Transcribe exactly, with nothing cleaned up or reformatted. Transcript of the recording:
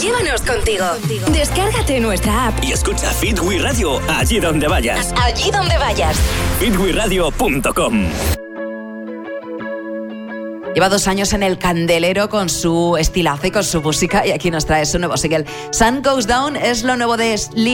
Llévanos contigo. Descárgate nuestra app y escucha Fit We Radio allí donde vayas. Allí donde vayas. fit we radio punto com. Lleva dos años en el candelero con su estilazo y con su música, y aquí nos trae su nuevo single. Sun Goes Down es lo nuevo de Slim.